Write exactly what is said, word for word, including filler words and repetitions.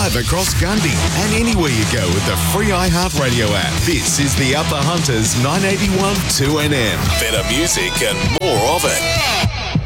live across Gundy and anywhere you go with the free iHeartRadio app. This is the Upper Hunters nine eighty-one two N M. Better music and more of it.